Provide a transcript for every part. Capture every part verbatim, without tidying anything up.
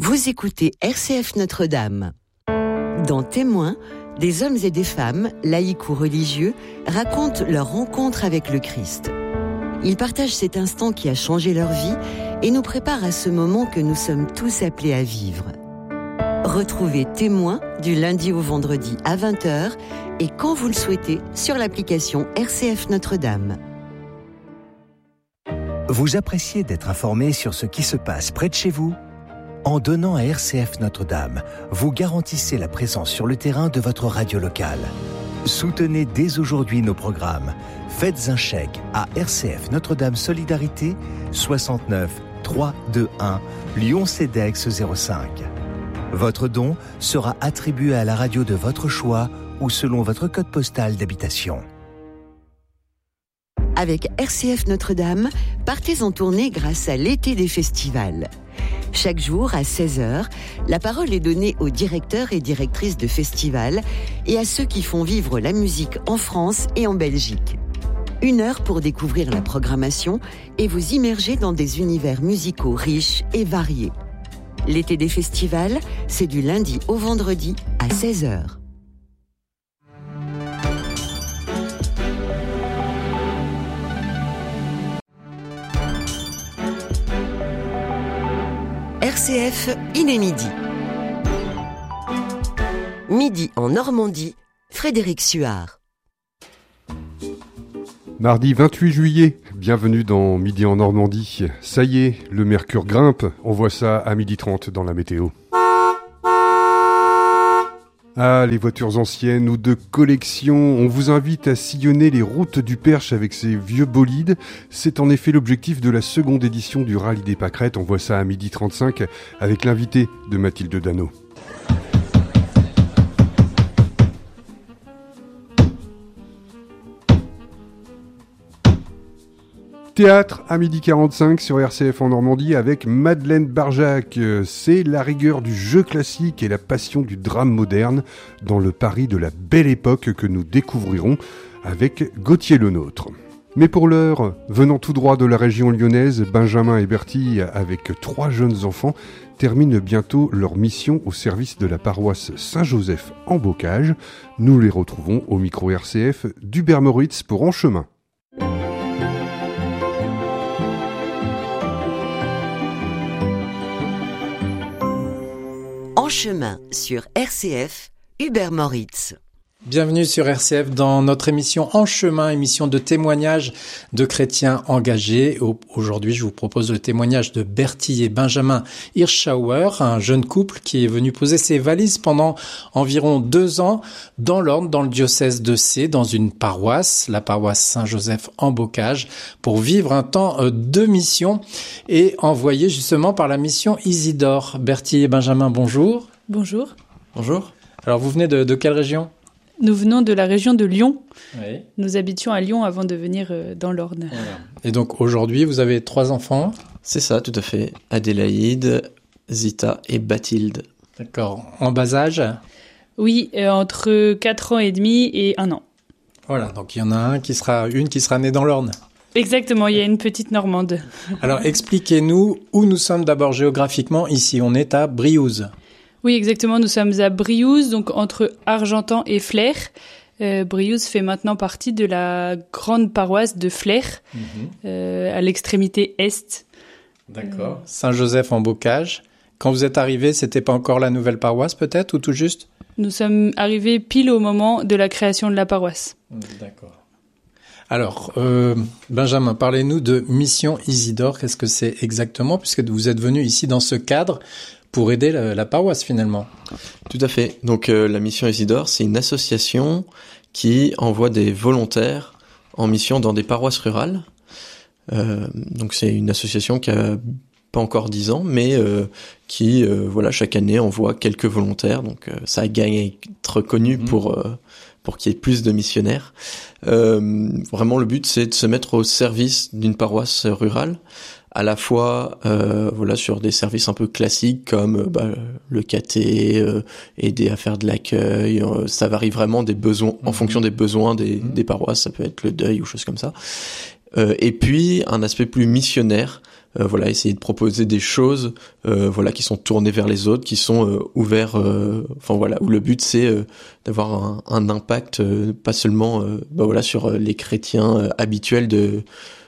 Vous écoutez R C F Notre-Dame. Dans Témoins, des hommes et des femmes, laïcs ou religieux, racontent leur rencontre avec le Christ. Ils partagent cet instant qui a changé leur vie et nous préparent à ce moment que nous sommes tous appelés à vivre. Retrouvez Témoins du lundi au vendredi à vingt heures et quand vous le souhaitez sur l'application R C F Notre-Dame. Vous appréciez d'être informé sur ce qui se passe près de chez vous ? En donnant à R C F Notre-Dame, vous garantissez la présence sur le terrain de votre radio locale. Soutenez dès aujourd'hui nos programmes. Faites un chèque à R C F Notre-Dame Solidarité soixante-neuf trois cent vingt-et-un Lyon Cedex zéro cinq. Votre don sera attribué à la radio de votre choix ou selon votre code postal d'habitation. Avec R C F Notre-Dame, partez en tournée grâce à l'été des festivals. Chaque jour, à seize heures, la parole est donnée aux directeurs et directrices de festivals et à ceux qui font vivre la musique en France et en Belgique. Une heure pour découvrir la programmation et vous immerger dans des univers musicaux riches et variés. L'été des festivals, c'est du lundi au vendredi à seize heures. R C F, il est midi. Midi en Normandie, Frédéric Suard. Mardi vingt-huit juillet, bienvenue dans Midi en Normandie. Ça y est, le mercure grimpe, on voit ça à midi trente dans la météo. Ah, les voitures anciennes ou de collection, on vous invite à sillonner les routes du Perche avec ces vieux bolides. C'est en effet l'objectif de la seconde édition du Rallye des Pâquerettes. On voit ça à midi trente-cinq avec l'invité de Mathilde Dano. Théâtre à midi quarante-cinq sur R C F en Normandie avec Madeleine Barjac. C'est la rigueur du jeu classique et la passion du drame moderne dans le Paris de la belle époque que nous découvrirons avec Gauthier Lenôtre. Mais pour l'heure, venant tout droit de la région lyonnaise, Benjamin et Bertie, avec trois jeunes enfants, terminent bientôt leur mission au service de la paroisse Saint-Joseph en Bocage. Nous les retrouvons au micro R C F d'Hubert Moritz pour En Chemin. En chemin sur R C F, Hubert Moritz. Bienvenue sur R C F dans notre émission En chemin, émission de témoignages de chrétiens engagés. Aujourd'hui, je vous propose le témoignage de Bertie et Benjamin Hirschauer, un jeune couple qui est venu poser ses valises pendant environ deux ans dans l'Orne, dans le diocèse de Sées, dans une paroisse, la paroisse Saint-Joseph en Bocage, pour vivre un temps de mission et envoyé justement par la mission Isidore. Bertie et Benjamin, bonjour. Bonjour. Bonjour. Alors, vous venez de, de quelle région ? Nous venons de la région de Lyon. Oui. Nous habitions à Lyon avant de venir dans l'Orne. Voilà. Et donc aujourd'hui, vous avez trois enfants. C'est ça, tout à fait. Adélaïde, Zita et Bathilde. D'accord. En bas âge ? Oui, euh, entre quatre ans et demi et un an. Voilà, donc il y en a un qui sera, une qui sera née dans l'Orne. Exactement, il y a une petite Normande. Alors expliquez-nous où nous sommes d'abord géographiquement ici. On est à Briouze. Oui, exactement. Nous sommes à Briouze, donc entre Argentan et Flers. Euh, Briouze fait maintenant partie de la grande paroisse de Flers, mmh. euh, à l'extrémité est. D'accord. Euh... Saint-Joseph en Bocage. Quand vous êtes arrivé, c'était pas encore la nouvelle paroisse peut-être, ou tout juste ? Nous sommes arrivés pile au moment de la création de la paroisse. D'accord. Alors, euh, Benjamin, parlez-nous de Mission Isidore. Qu'est-ce que c'est exactement, puisque vous êtes venu ici dans ce cadre pour aider la, la paroisse finalement. Tout à fait. Donc euh, la Mission Isidore, c'est une association qui envoie des volontaires en mission dans des paroisses rurales. Euh, donc c'est une association qui a pas encore dix ans, mais euh, qui euh, voilà chaque année envoie quelques volontaires. Donc euh, ça a gagné à être reconnu mmh. pour euh, pour qu'il y ait plus de missionnaires. Euh, vraiment le but c'est de se mettre au service d'une paroisse rurale, à la fois euh, voilà sur des services un peu classiques comme bah, le caté, euh, aider à faire de l'accueil, euh, ça varie vraiment des besoins mmh. en fonction des besoins des, mmh. des paroisses, ça peut être le deuil ou choses comme ça. Euh, et puis un aspect plus missionnaire euh, voilà, essayer de proposer des choses, euh, voilà, qui sont tournées vers les autres, qui sont euh, ouverts, euh, enfin voilà, où le but c'est euh, d'avoir un, un impact, euh, pas seulement, euh, bah voilà, sur les chrétiens euh, habituels de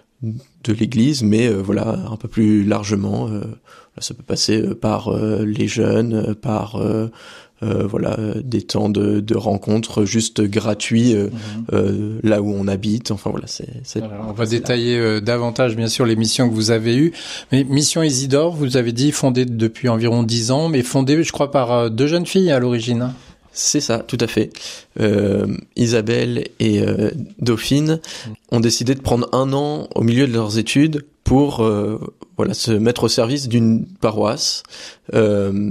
de l'Église, mais euh, voilà, un peu plus largement. Euh, ça peut passer euh, par euh, les jeunes, euh, par euh, euh, voilà, euh, des temps de, de rencontres juste gratuits euh, mmh. euh, là où on habite. Enfin voilà, c'est. c'est voilà, on va détailler euh, davantage bien sûr les missions que vous avez eues. Mais Mission Isidore, vous avez dit fondée depuis environ dix ans, mais fondée, je crois, par euh, deux jeunes filles à l'origine. Hein. C'est ça, tout à fait. Euh, Isabelle et euh, Dauphine mmh. ont décidé de prendre un an au milieu de leurs études pour euh, voilà se mettre au service d'une paroisse. Euh,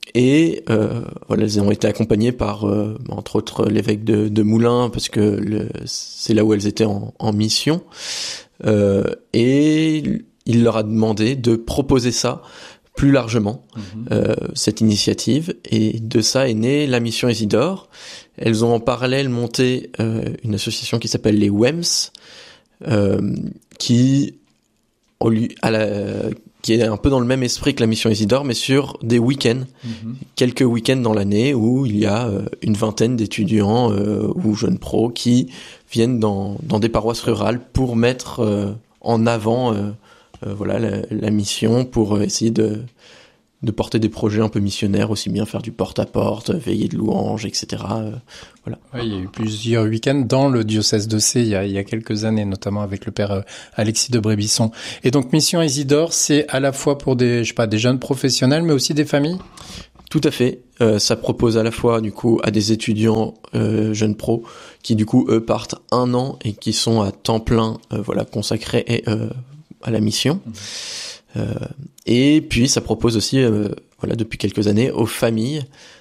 et euh, voilà, elles ont été accompagnées par euh, entre autres l'évêque de, de Moulins parce que le, c'est là où elles étaient en, en mission. Euh, et il leur a demandé de proposer ça plus largement, mmh. euh, cette initiative, et de ça est née la Mission Isidore. Elles ont en parallèle monté euh, une association qui s'appelle les W E M S, euh, qui, au lieu, à la, qui est un peu dans le même esprit que la Mission Isidore, mais sur des week-ends, mmh. quelques week-ends dans l'année où il y a euh, une vingtaine d'étudiants euh, ou jeunes pros qui viennent dans, dans des paroisses rurales pour mettre euh, en avant euh, Euh, voilà la, la mission, pour essayer de de porter des projets un peu missionnaires, aussi bien faire du porte-à-porte, veiller de louanges, et cetera. Euh, voilà. Oui, il y a eu plusieurs week-ends dans le diocèse de Sées il y a, il y a quelques années, notamment avec le père Alexis de Brébisson. Et donc Mission Isidore, c'est à la fois pour des, je sais pas, des jeunes professionnels, mais aussi des familles. Tout à fait. Euh, ça propose à la fois du coup à des étudiants euh, jeunes pros qui du coup eux partent un an et qui sont à temps plein, euh, voilà, consacrés et euh, à la mission. Mmh. Euh, et puis ça propose aussi, euh, voilà, depuis quelques années, aux familles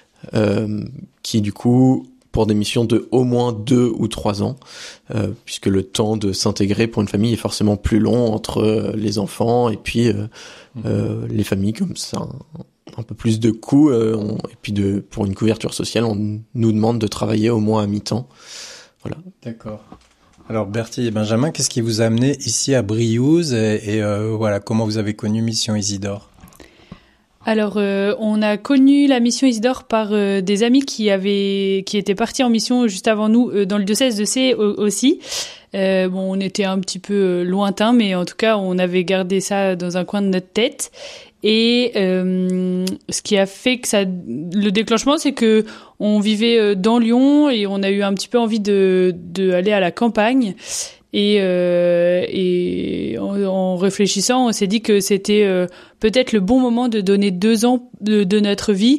euh, qui du coup, pour des missions de au moins deux ou trois ans, euh, puisque le temps de s'intégrer pour une famille est forcément plus long entre euh, les enfants et puis euh, mmh. euh, les familles, comme ça un, un peu plus de coûts, euh, on, et puis de pour une couverture sociale, on nous demande de travailler au moins à mi-temps. Voilà. D'accord. Alors Bertie et Benjamin, qu'est-ce qui vous a amené ici à Briouze et, et euh, voilà, comment vous avez connu Mission Isidore? Alors, euh, on a connu la Mission Isidore par euh, des amis qui avaient, qui étaient partis en mission juste avant nous euh, dans le diocèse de Sées aussi. Euh, bon, on était un petit peu euh, lointain, mais en tout cas, on avait gardé ça dans un coin de notre tête. Et euh, ce qui a fait que ça, le déclenchement, c'est que on vivait dans Lyon et on a eu un petit peu envie de, de aller à la campagne. Et, euh, et en, en réfléchissant, on s'est dit que c'était euh, peut-être le bon moment de donner deux ans de, de notre vie,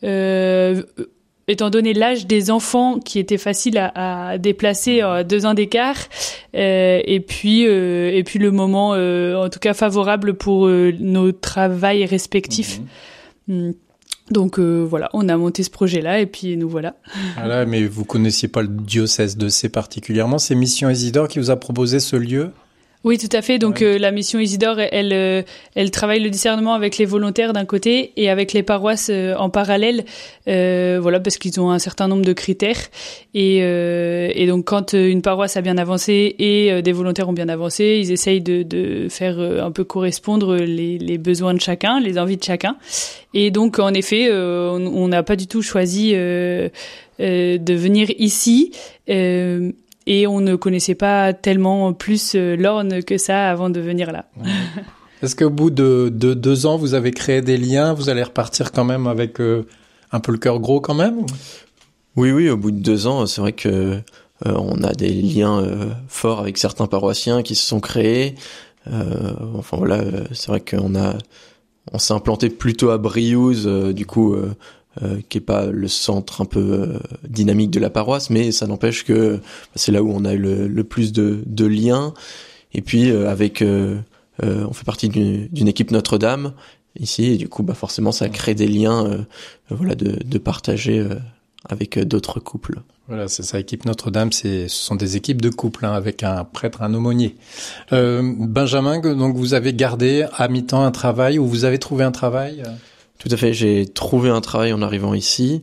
euh, étant donné l'âge des enfants qui était facile à, à déplacer à deux ans d'écart, euh, et puis euh, et puis le moment, euh, en tout cas favorable pour euh, nos travails respectifs. Mmh. Donc euh, voilà, on a monté ce projet-là et puis nous voilà. Voilà, mais vous connaissiez pas le diocèse de Sées particulièrement. C'est Mission Isidore qui vous a proposé ce lieu? Oui, tout à fait. Donc, ouais. euh, la Mission Isidore, elle, elle, elle travaille le discernement avec les volontaires d'un côté et avec les paroisses euh, en parallèle. Euh, voilà, parce qu'ils ont un certain nombre de critères. Et, euh, et donc, quand une paroisse a bien avancé et euh, des volontaires ont bien avancé, ils essayent de, de faire euh, un peu correspondre les, les besoins de chacun, les envies de chacun. Et donc, en effet, euh, on n'a pas du tout choisi euh, euh, de venir ici. Euh, Et on ne connaissait pas tellement plus euh, l'Orne que ça avant de venir là. Est-ce qu'au bout de, de deux ans, vous avez créé des liens? Vous allez repartir quand même avec euh, un peu le cœur gros quand même? Oui, oui, au bout de deux ans, c'est vrai que euh, on a des liens euh, forts avec certains paroissiens qui se sont créés. Euh, enfin voilà, c'est vrai qu'on a, on s'est implanté plutôt à Briouze, euh, du coup. Euh, Euh, qui est pas le centre un peu euh, dynamique de la paroisse, mais ça n'empêche que bah, c'est là où on a eu le, le plus de, de liens. Et puis euh, avec, euh, euh, on fait partie d'une, d'une équipe Notre-Dame ici, et du coup, bah forcément, ça crée des liens, euh, euh, voilà, de, de partager euh, avec d'autres couples. Voilà, c'est ça. Équipe Notre-Dame, c'est, ce sont des équipes de couples hein, avec un prêtre, un aumônier. Euh, Benjamin, donc vous avez gardé à mi-temps un travail ou vous avez trouvé un travail? Tout à fait, j'ai trouvé un travail en arrivant ici,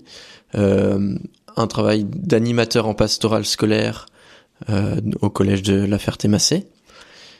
euh, un travail d'animateur en pastoral scolaire euh, au collège de La Ferté-Massé.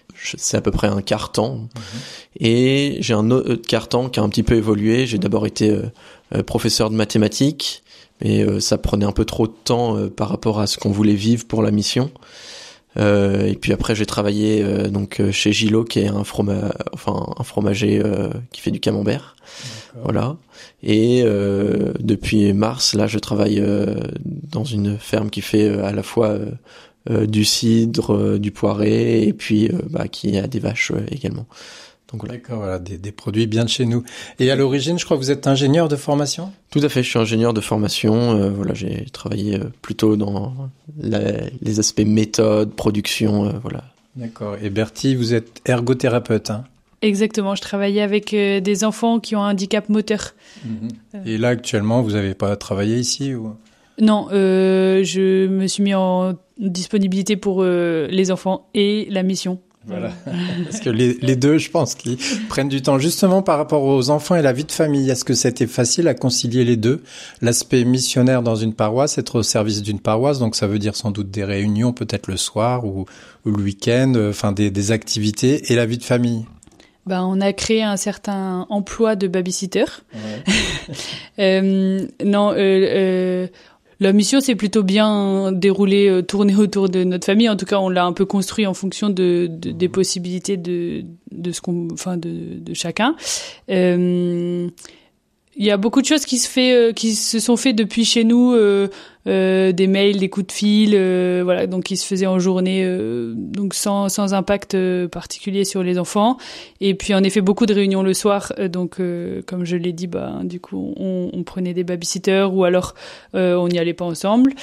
c'est à peu près un quart temps. Mmh. Et j'ai un autre quart temps qui a un petit peu évolué. J'ai d'abord été euh, professeur de mathématiques, mais euh, ça prenait un peu trop de temps euh, par rapport à ce qu'on voulait vivre pour la mission. Euh, et puis après, j'ai travaillé euh, donc chez Gillot, qui est un froma, enfin un fromager euh, qui fait du camembert. D'accord. Voilà. Et euh, depuis mars, là, je travaille euh, dans une ferme qui fait euh, à la fois euh, euh, du cidre, euh, du poiré, et puis euh, bah, qui a des vaches euh, également. Donc voilà. D'accord, voilà, des, des produits bien de chez nous. Et à l'origine, je crois que vous êtes ingénieur de formation ? Tout à fait, je suis ingénieur de formation. Euh, voilà, j'ai travaillé euh, plutôt dans la, les aspects méthode, production, euh, voilà. D'accord. Et Bertie, vous êtes ergothérapeute, hein ? Exactement, je travaillais avec euh, des enfants qui ont un handicap moteur. Mmh. Et là, actuellement, vous n'avez pas travaillé ici ou... Non, euh, je me suis mis en disponibilité pour euh, les enfants et la mission. Voilà, parce que les, les deux, je pense, qui prennent du temps. Justement, par rapport aux enfants et la vie de famille, est-ce que c'était facile à concilier les deux ? L'aspect missionnaire dans une paroisse, être au service d'une paroisse, donc ça veut dire sans doute des réunions, peut-être le soir ou, ou le week-end, enfin des, des activités, et la vie de famille. Ben, on a créé un certain emploi de babysitter. Ouais. euh, non, euh, euh, la mission s'est plutôt bien déroulée, euh, tournée autour de notre famille. En tout cas, on l'a un peu construit en fonction de, de des possibilités de de ce qu'on, enfin de de chacun. Euh, il y a beaucoup de choses qui se fait, euh, qui se sont fait depuis chez nous, euh, euh, des mails, des coups de fil, euh, voilà, donc qui se faisaient en journée, euh, donc sans sans impact euh, particulier sur les enfants. Et puis en effet beaucoup de réunions le soir, euh, donc euh, comme je l'ai dit, bah du coup on, on prenait des babysitters ou alors euh, on n'y allait pas ensemble.